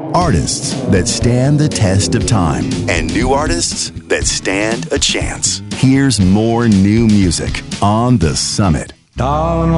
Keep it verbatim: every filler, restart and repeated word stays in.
Artists that stand the test of time and new artists that stand a chance. Here's more new music on The Summit. Down